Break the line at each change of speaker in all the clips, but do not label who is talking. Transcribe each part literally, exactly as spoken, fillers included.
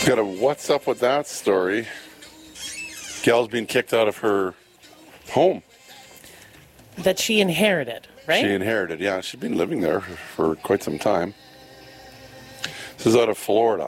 Got a what's up with that story. Gal's being kicked out of her home.
That she inherited, right?
She inherited, yeah. She's been living there for, for quite some time. This is out of Florida.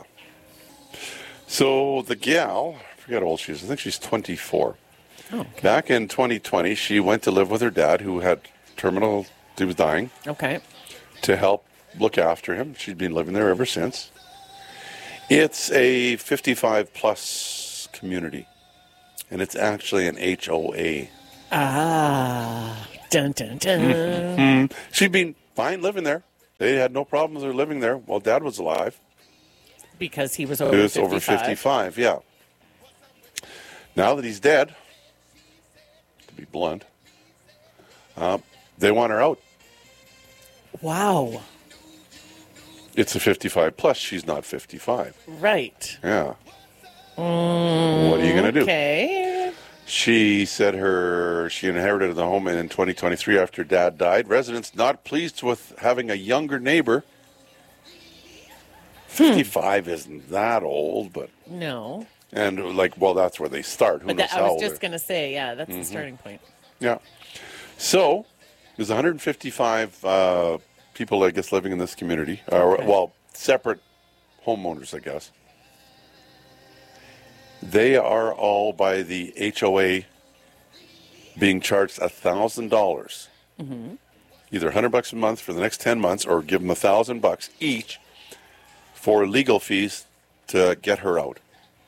So the gal, I forget how old she is. I think she's twenty-four.
Oh, okay.
Back in twenty twenty, she went to live with her dad, who had terminal, he was dying,
Okay.
to help look after him. She's been living there ever since. It's a fifty-five plus community, and it's actually an H O A.
Ah. Dun, dun, dun.
Mm-hmm. She'd been fine living there. They had no problem with her living there while Dad was alive.
Because he was over
He was
fifty-five.
over fifty-five, yeah. Now that he's dead, to be blunt, uh, they want her out.
Wow.
It's a fifty-five plus. She's not fifty-five.
Right.
Yeah. Mm, what are you going to do?
Okay.
She said her she inherited the home in twenty twenty-three after Dad died. Residents not pleased with having a younger neighbor. fifty-five isn't that old, but...
No.
And, like, well, that's where they start. Who
But
knows
that, I
how
was just
old
going to say, yeah, that's
Mm-hmm.
the starting point.
Yeah. So, there's one hundred fifty-five uh, people, I guess, living in this community. Uh,
Okay.
Well, separate homeowners, I guess. They are all by the H O A being charged one thousand dollars.
Mm-hmm.
Either one hundred bucks a month for the next ten months or give them one thousand bucks each for legal fees to get her out.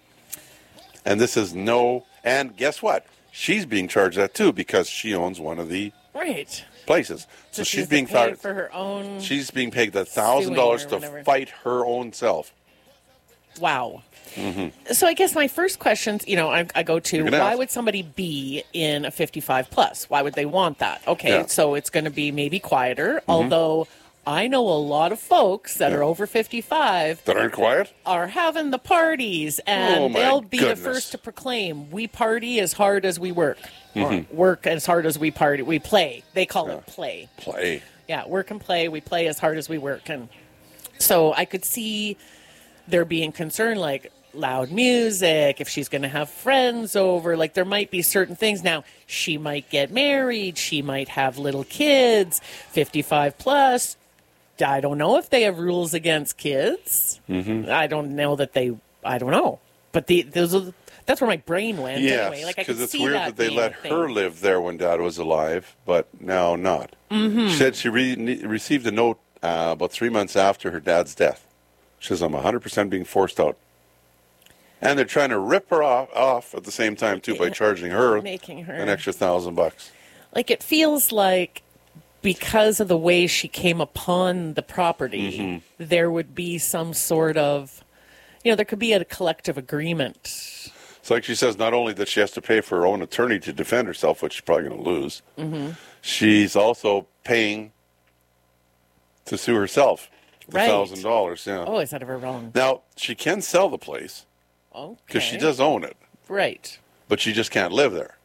And this is no... And guess what? She's being charged that too because she owns one of the
Right.
places. So,
So,
she's
she's
being
paid
fired.
for her own...
She's being paid the thousand dollars
Suing or
to
whatever.
fight her own self.
Wow.
Mm-hmm.
So I guess my first question, you know, I, I go to,
You're gonna
why
ask.
would somebody be in a fifty-five plus? Why would they want that? Okay,
Yeah.
so it's going to be maybe quieter, although I know a lot of folks that
Yeah.
are over fifty-five
That aren't quiet?
are having the parties, and
Oh, my
they'll be
goodness.
the first to proclaim, we party as hard as we work. Or
Mm-hmm.
work as hard as we party. We play. They call it play.
Play.
Yeah, work and play. We play as hard as we work. And so I could see there being concern, like loud music, if she's going to have friends over, like there might be certain things. Now, she might get married. She might have little kids, fifty-five plus. I don't know if they have rules against kids. Mm-hmm. I don't know that they, I don't know. But the, those are, that's where my brain went anyway.
Yes,
Like I could
because it's
see
weird
that,
that, they
being
let
a thing.
her live there when Dad was alive, but now not. Mm-hmm. She said she re- ne- received a note uh, about three months after her dad's death. She says, I'm one hundred percent being forced out. And they're trying to rip her off, off at the same time, too, by charging her,
Making her-
an extra thousand bucks.
Like it feels like because of the way she came upon the property,
Mm-hmm.
there would be some sort of, you know, there could be a collective agreement.
It's like she says, not only that she has to pay for her own attorney to defend herself, which she's probably going to lose,
Mm-hmm.
she's also paying to sue herself. The
Right.
thousand dollars, yeah.
Oh, is that ever wrong?
Now, she can sell the place
Okay.
because she does own it,
Right.
but she just can't live there.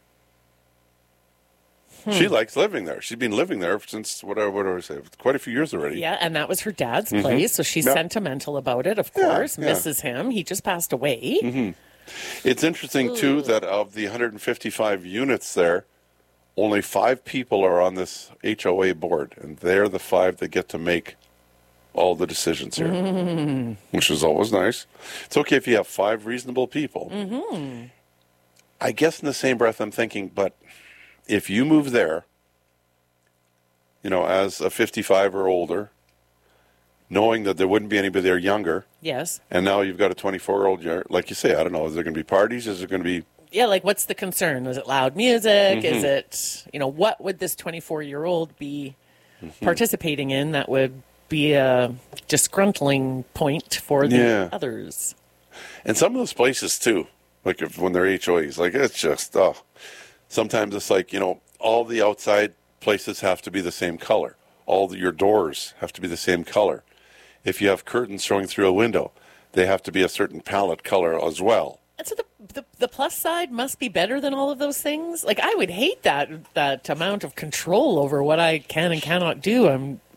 Hmm.
She likes living there. She's been living there since, whatever, whatever I say, quite a few years already.
Yeah, and that was her dad's place, so she's
Mm-hmm. Yeah.
sentimental about it, of
Yeah,
course,
yeah.
misses him. He just passed away.
It's interesting, too, that of the one hundred fifty-five units there, only five people are on this H O A board, and they're the five that get to make all the decisions here,
Mm-hmm.
which is always nice. It's okay if you have five reasonable people.
Mm-hmm.
I guess in the same breath, I'm thinking, but if you move there, you know, as a fifty-five or older, knowing that there wouldn't be anybody there younger,
Yes.
and now you've got a twenty-four-year-old, year- like you say, I don't know, is there going to be parties? Is there going to be...
Yeah, like what's the concern? Is it loud music?
Mm-hmm.
Is it, you know, what would this twenty-four-year-old be
Mm-hmm.
participating in that would be a disgruntling point for the
Yeah.
others?
And some of those places, too, like if, when they're H O As, like it's just, oh, sometimes it's like, you know, all the outside places have to be the same color. All the, your doors have to be the same color. If you have curtains showing through a window, they have to be a certain palette color as well.
And so the, the the plus side must be better than all of those things. Like I would hate that that amount of control over what I can and cannot do. I'm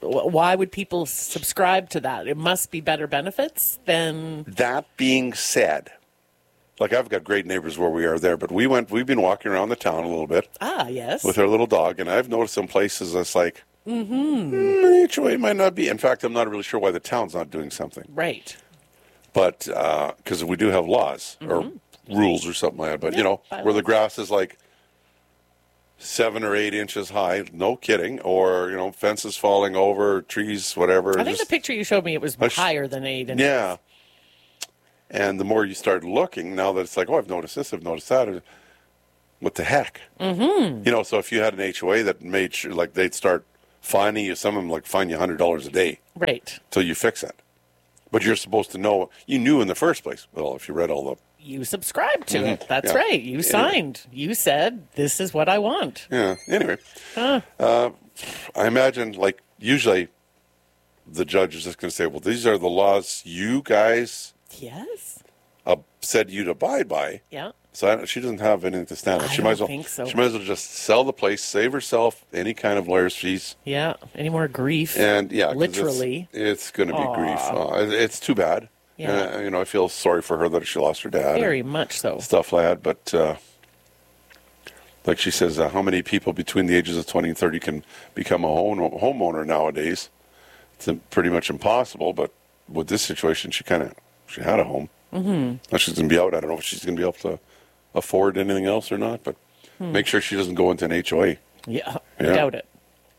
wh- why would people subscribe to that? It must be better benefits than.
That being said, like I've got great neighbors where we are there, but we went, we've been walking around the town a little bit
Ah, yes.
with our little dog, and I've noticed some places that's like, mm-hmm. mm, H O A might not be. In fact, I'm not really sure why the town's not doing something.
Right.
But because we do have laws or
Mm-hmm.
rules or something like that. But,
Yeah,
you know,
bylaws.
where the grass is like seven or eight inches high, no kidding, or, you know, fences falling over, trees, whatever.
I think
just-
the picture you showed me, it was
I sh-
higher than eight. And
Yeah. And the more you start looking, now that it's like, oh, I've noticed this, I've noticed that. What the heck? Mm-hmm. You know, so if you had an H O A that made sure, like, they'd start fining you, some of them, like, fine you one hundred dollars a day
Right.
till you fix it. But you're supposed to know, you knew in the first place. Well, if you read all the,
You subscribed to it. That's
Yeah.
right. You signed. You said, this is what I want.
yeah, anyway. Uh, I imagine, like, usually the judge is just going to say, well, these are the laws you guys
Yes.
uh, said you'd abide by.
Yeah.
So I, she doesn't have anything to stand on.
I
She might as
don't
well.
think so.
She might as well just sell the place, save herself any kind of lawyer's fees,
Yeah. Any more grief?
and yeah, 'cause
Literally.
it's, it's going to be
Aw.
grief. Uh, it- it's too bad.
Yeah.
Uh, you know, I feel sorry for her that she lost her dad.
Very
and
much so.
stuff like that. But uh, like she says, uh, how many people between the ages of twenty and thirty can become a home homeowner nowadays? It's uh, pretty much impossible. But with this situation, she kind of she had a home. Mm-hmm. Now she's going to be out. I don't know if she's going to be able to afford anything else or not, but
Hmm.
make sure she doesn't go into an H O A.
Yeah. I
Yeah.
doubt it.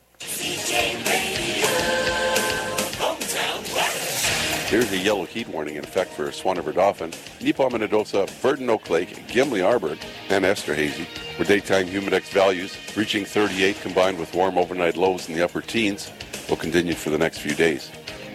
Here's a yellow heat warning in effect for Swan River Dauphin, Neepaw, Minnedosa, Burton, Oak Lake, Gimli, Arbor, and Esterhazy, where daytime humidex values reaching thirty-eight combined with warm overnight lows in the upper teens will continue for the next few days.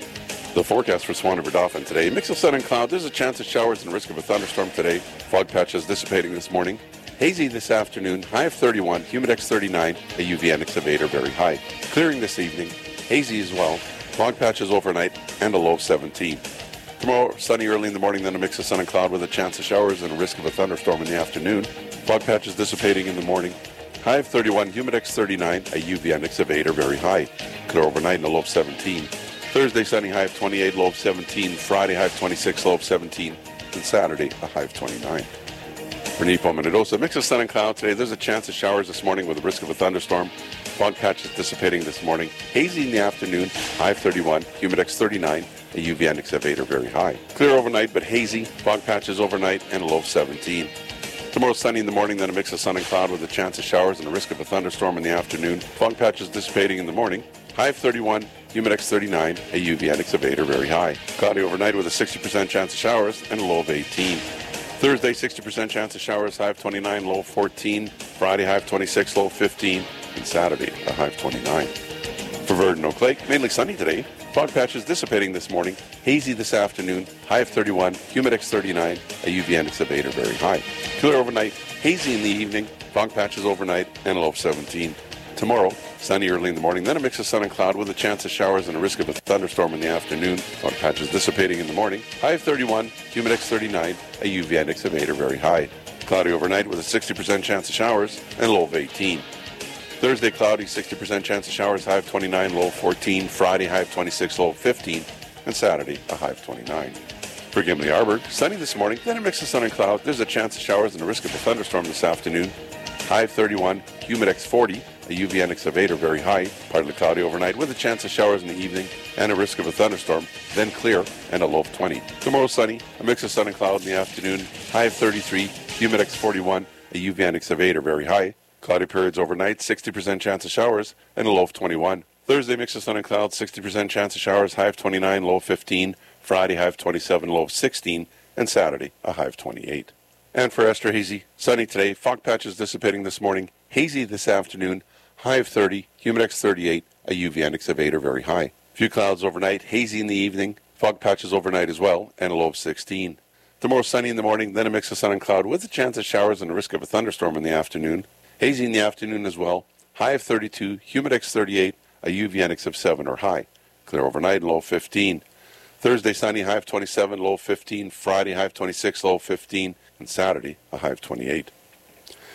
The forecast for Swan River Dauphin today, mix of sun and cloud. There's a chance of showers and risk of a thunderstorm today. Fog patches dissipating this morning. Hazy this afternoon, high of thirty-one, humidex thirty-nine, a U V index of eight or very high. Clearing this evening, hazy as well. Fog patches overnight and a low of seventeen. Tomorrow, sunny early in the morning, then a mix of sun and cloud with a chance of showers and a risk of a thunderstorm in the afternoon. Fog patches dissipating in the morning. High of thirty-one, humidex thirty-nine, a U V index of eight or very high. Clear overnight and a low of seventeen. Thursday, sunny, high of twenty-eight, low of seventeen. Friday, high of twenty-six, low of seventeen. And Saturday, a high of twenty-nine. For Neepaw, Minnedosa, mix of sun and cloud today. There's a chance of showers this morning with a risk of a thunderstorm. Fog patches dissipating this morning. Hazy in the afternoon, high of thirty-one, humidex thirty-nine, a U V index of eight or very high. Clear overnight, but hazy. Fog patches overnight and a low of seventeen. Tomorrow, sunny in the morning, then a mix of sun and cloud with a chance of showers and a risk of a thunderstorm in the afternoon. Fog patches dissipating in the morning. High of thirty-one, humidex thirty-nine, a U V index of eight or very high. Cloudy overnight with a sixty percent chance of showers and a low of eighteen. Thursday, sixty percent chance of showers, high of twenty-nine, low of fourteen. Friday, high of twenty-six, low of fifteen. And Saturday, a high of twenty-nine. For Verdon, Oak Lake, mainly sunny today. Fog patches dissipating this morning. Hazy this afternoon. High of thirty-one, humidex thirty-nine, a U V index of eight or very high. Clear overnight. Hazy in the evening. Fog patches overnight and a low of seventeen. Tomorrow, sunny early in the morning, then a mix of sun and cloud with a chance of showers and a risk of a thunderstorm in the afternoon. Fog patches dissipating in the morning. High of thirty-one, humidex thirty-nine, a U V index of eight or very high. Cloudy overnight with a sixty percent chance of showers and a low of eighteen. Thursday, cloudy, sixty percent chance of showers, high of twenty-nine, low of fourteen. Friday, high of twenty-six, low of fifteen. And Saturday, a high of twenty-nine. For Gimli Arbor, sunny this morning, then a mix of sun and cloud. There's a chance of showers and a risk of a thunderstorm this afternoon. High of thirty-one, humidex forty, a U V index of eight or very high. Partly cloudy overnight with a chance of showers in the evening and a risk of a thunderstorm. Then clear and a low of twenty. Tomorrow, sunny, a mix of sun and cloud in the afternoon. High of thirty-three, humidex forty-one, a U V index of eight or very high. Cloudy periods overnight, sixty percent chance of showers, and a low of twenty-one. Thursday, mix of sun and clouds, sixty percent chance of showers, high of twenty-nine, low of fifteen. Friday, high of twenty-seven, low of sixteen. And Saturday, a high of twenty-eight. And for Esterhazy, sunny today, fog patches dissipating this morning, hazy this afternoon, high of thirty, humidex thirty-eight, a U V index of eight or very high. Few clouds overnight, hazy in the evening, fog patches overnight as well, and a low of sixteen. Tomorrow, sunny in the morning, then a mix of sun and cloud with a chance of showers and a risk of a thunderstorm in the afternoon. Hazy in the afternoon as well. High of thirty-two, humidex thirty-eight, a U V index of seven or high. Clear overnight and low of fifteen. Thursday, sunny, high of twenty-seven, low of fifteen. Friday, high of twenty-six, low of fifteen. And Saturday, a high of twenty-eight.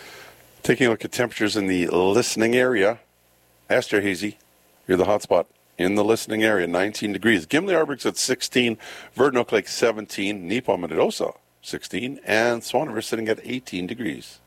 Taking a look at temperatures in the listening area. Esterhazy, you're the hotspot. in the listening area, nineteen degrees. Gimli Arborg's at sixteen, Verdun Oak Lake seventeen, Neepaw Mendota sixteen, and Swan River sitting at eighteen degrees.